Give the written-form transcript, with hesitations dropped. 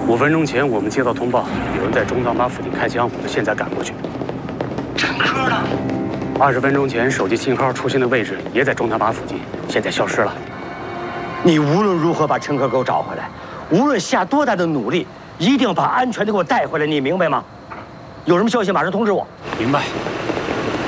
5分钟前我们接到通报，有人在中大马附近开枪，我们现在赶过去。 陈科呢 ？20分钟前手机信号出现的位置也在中大马附近，现在消失了。 你无论如何把陈科给我找回来，无论下多大的努力，一定把安全的给我带回来，你明白吗？有什么消息马上通知我。 明白。